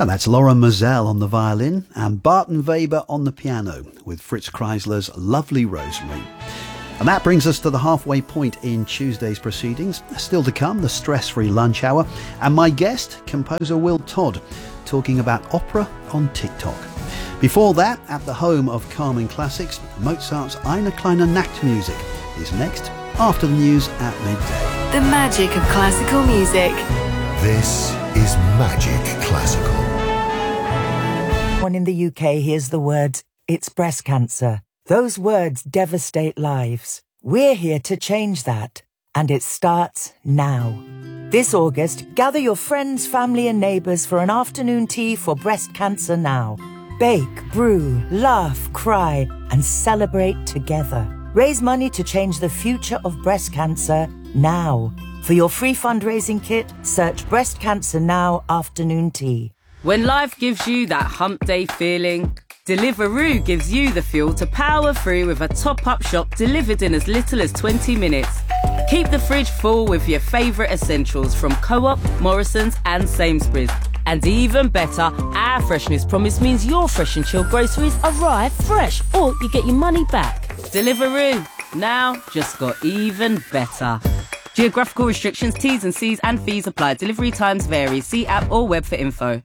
And that's Laura Moselle on the violin and Barton Weber on the piano with Fritz Kreisler's Lovely Rosemary. And that brings us to the halfway point in Tuesday's proceedings. Still to come, the stress-free lunch hour and my guest, composer Will Todd, talking about opera on TikTok. Before that, at the home of Carmen Classics, Mozart's Eine kleine Nachtmusik is next after the news at midday. The magic of classical music. This is Magic Classical. One in the UK hears the words, "It's breast cancer." Those words devastate lives. We're here to change that. And it starts now. This August, gather your friends, family and neighbours for an afternoon tea for Breast Cancer Now. Bake, brew, laugh, cry and celebrate together. Raise money to change the future of breast cancer now. For your free fundraising kit, search Breast Cancer Now Afternoon Tea. When life gives you that hump day feeling, Deliveroo gives you the fuel to power through with a top-up shop delivered in as little as 20 minutes. Keep the fridge full with your favourite essentials from Co-op, Morrison's and Sainsbury's. And even better, our freshness promise means your fresh and chilled groceries arrive fresh or you get your money back. Deliveroo, now just got even better. Geographical restrictions, T's and C's and fees apply. Delivery times vary. See app or web for info.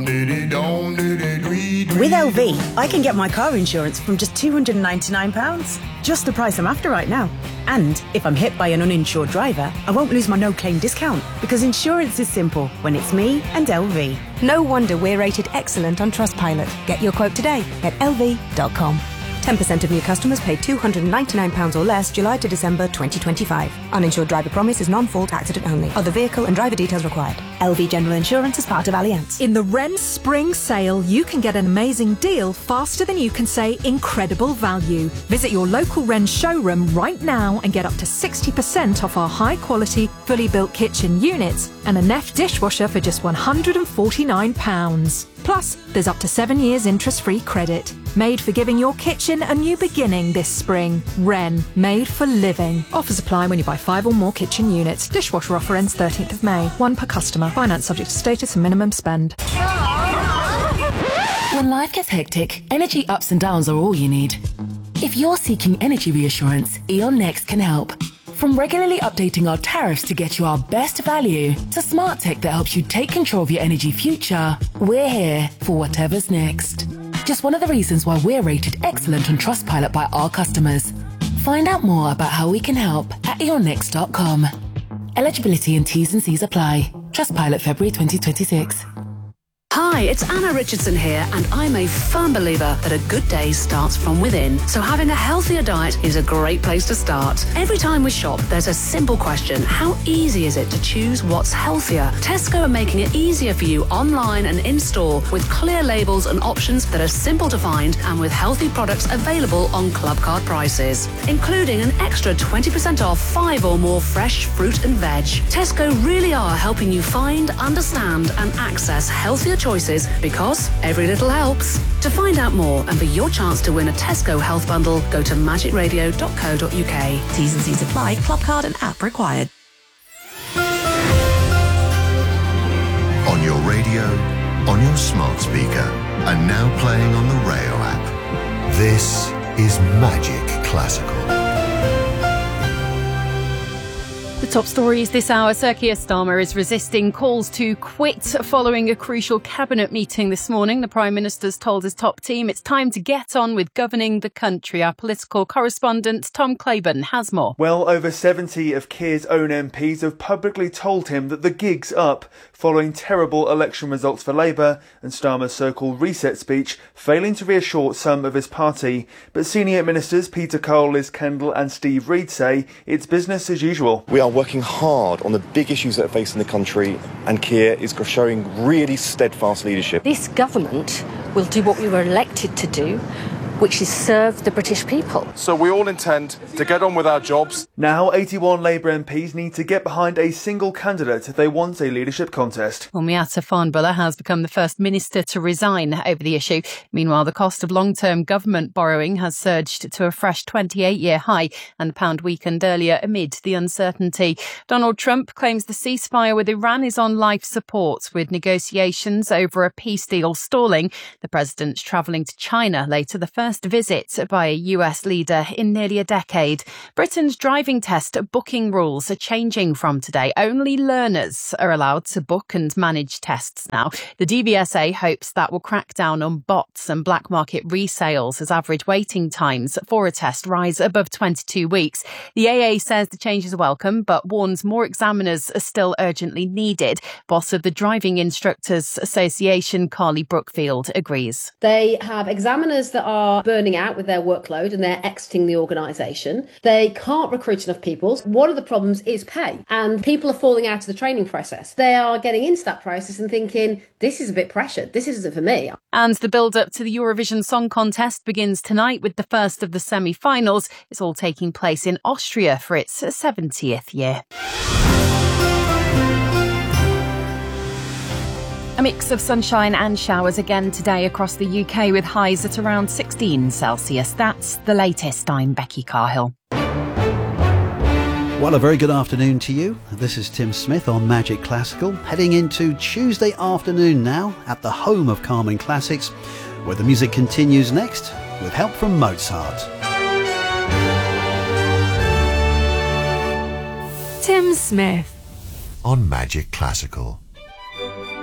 With LV, I can get my car insurance from just £299. Just the price I'm after right now. And if I'm hit by an uninsured driver, I won't lose my no-claim discount because insurance is simple when it's me and LV. No wonder we're rated excellent on Trustpilot. Get your quote today at lv.com. 10% of new customers paid £299 or less July to December 2025. Uninsured driver promise is non-fault accident only. Other vehicle and driver details required. LV General Insurance is part of Allianz. In the Wren Spring Sale, you can get an amazing deal faster than you can say incredible value. Visit your local Wren showroom right now and get up to 60% off our high-quality, fully built kitchen units and a Neff dishwasher for just £149. Plus, there's up to 7 years interest-free credit. Made for giving your kitchen a new beginning this spring. Wren, made for living. Offers apply when you buy 5 or more kitchen units. Dishwasher offer ends 13th of May. 1 per customer. Finance subject to status and minimum spend. When life gets hectic, energy ups and downs are all you need. If you're seeking energy reassurance, E.ON Next can help. From regularly updating our tariffs to get you our best value, to smart tech that helps you take control of your energy future, we're here for whatever's next. Just one of the reasons why we're rated excellent on Trustpilot by our customers. Find out more about how we can help at eonnext.com. Eligibility and T's and C's apply. Trustpilot February 2026. Hi, it's Anna Richardson here, and I'm a firm believer that a good day starts from within. So having a healthier diet is a great place to start. Every time we shop, there's a simple question. How easy is it to choose what's healthier? Tesco are making it easier for you online and in-store with clear labels and options that are simple to find and with healthy products available on Clubcard prices, including an extra 20% off 5 or more fresh fruit and veg. Tesco really are helping you find, understand and access healthier choices because every little helps. To find out more and for your chance to win a Tesco health bundle, go to magicradio.co.uk. T's and C's apply. Clubcard and app required. On your radio, on your smart speaker, and now playing on the Rayo app. This is Magic Classical. The top stories this hour. Sir Keir Starmer is resisting calls to quit following a crucial cabinet meeting this morning. The Prime Minister's told his top team it's time to get on with governing the country. Our political correspondent Tom Claiborne has more. Well over 70 of Keir's own MPs have publicly told him that the gig's up following terrible election results for Labour and Starmer's so-called reset speech failing to reassure some of his party. But senior ministers Peter Cole, Liz Kendall and Steve Reid say it's business as usual. We are working hard on the big issues that are facing the country, and Keir is showing really steadfast leadership. This government will do what we were elected to do, which is serve the British people. So we all intend to get on with our jobs. Now 81 Labour MPs need to get behind a single candidate if they want a leadership contest. Well, Miatta Fahnbulleh has become the first minister to resign over the issue. Meanwhile, the cost of long-term government borrowing has surged to a fresh 28-year high, and the pound weakened earlier amid the uncertainty. Donald Trump claims the ceasefire with Iran is on life support, with negotiations over a peace deal stalling. The president's travelling to China later, the first visit by a US leader in nearly a decade. Britain's driving test booking rules are changing from today. Only learners are allowed to book and manage tests now. The DVSA hopes that will crack down on bots and black market resales as average waiting times for a test rise above 22 weeks. The AA says the changes are welcome, but warns more examiners are still urgently needed. Boss of the Driving Instructors Association, Carly Brookfield, agrees. They have examiners that are burning out with their workload and they're exiting the organisation. They can't recruit enough people. One of the problems is pay, and people are falling out of the training process. They are getting into that process and thinking, this is a bit pressured, this isn't for me. And the build-up to the Eurovision Song Contest begins tonight with the first of the semi-finals. It's all taking place in Austria for its 70th year. A mix of sunshine and showers again today across the UK, with highs at around 16 Celsius. That's the latest. I'm Becky Carhill. Well, a very good afternoon to you. This is Tim Smith on Magic Classical, heading into Tuesday afternoon now at the home of Carmen Classics, where the music continues next with help from Mozart. Tim Smith on Magic Classical.